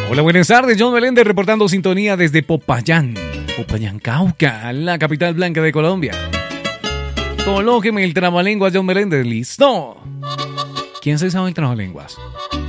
Hola, buenas tardes. John Meléndez reportando sintonía desde Popayán, Cauca, la capital blanca de Colombia. Colóqueme el trabalenguas, John Meléndez. ¡Listo! ¿Quién se sabe el trabalenguas?